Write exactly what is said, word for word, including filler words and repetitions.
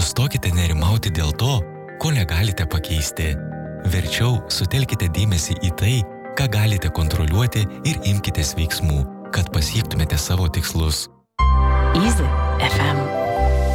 Nustokite nerimauti dėl to, ko negalite pakeisti. Verčiau sutelkite dėmesį į tai, ką galite kontroliuoti ir imkitės veiksmų, kad pasiektumėte savo tikslus. Easy F M.